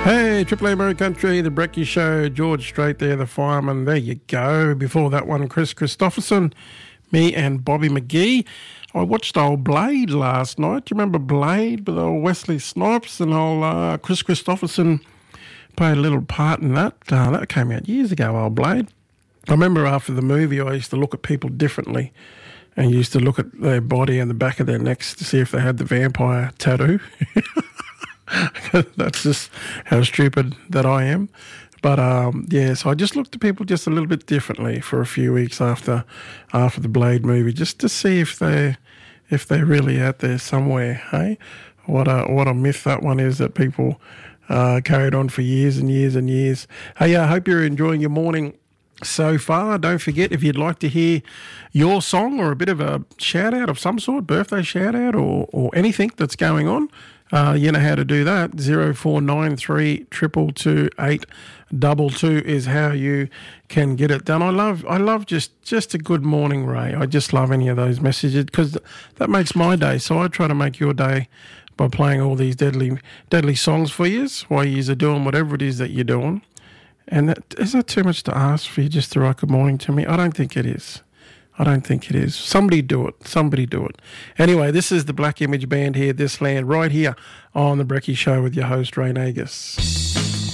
Hey, Triple A Murray Country, the Brecky Show, George Strait there, the fireman. There you go. Before that one, Chris Christopherson, me and Bobby McGee. I watched old Blade last night. Do you remember Blade with old Wesley Snipes and old Chris Christopherson played a little part in that? That came out years ago, old Blade. I remember after the movie, I used to look at people differently and used to look at their body and the back of their necks to see if they had the vampire tattoo. That's just how stupid that I am. But so I just looked at people just a little bit differently for a few weeks after the Blade movie, just to see if they're really out there somewhere. Hey, what a myth that one is, that people carried on for years and years and years. Hey, I hope you're enjoying your morning so far. Don't forget, if you'd like to hear your song or a bit of a shout out of some sort, birthday shout out or anything that's going on, you know how to do that. 0493 222 822 is how you can get it done. I love just a good morning, Ray. I just love any of those messages because that makes my day. So I try to make your day by playing all these deadly songs for you while you're doing whatever it is that you're doing. And is that too much to ask for you just to write good morning to me? I don't think it is. Somebody do it. Anyway, this is the Black Image Band here, This Land, right here on The Brecky Show with your host, Ray Nagus.